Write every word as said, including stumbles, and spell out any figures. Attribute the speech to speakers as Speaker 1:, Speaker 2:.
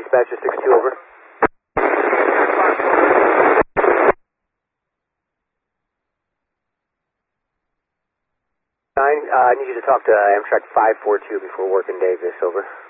Speaker 1: Dispatcher six two, over. Nine, uh, I need you to talk to Amtrak five four two before working Davis, over.